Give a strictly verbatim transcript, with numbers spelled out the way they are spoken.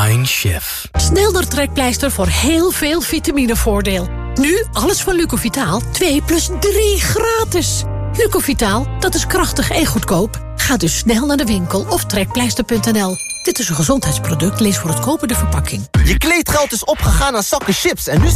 Mein Chef. Snelder trekpleister voor heel veel vitaminevoordeel. Nu alles van Lucovitaal twee plus drie gratis. Lucovitaal, dat is krachtig en goedkoop. Ga dus snel naar de winkel of trekpleister punt n l. Dit is een gezondheidsproduct, lees voor het kopen de verpakking. Je kleedgeld is opgegaan aan zakken chips en nu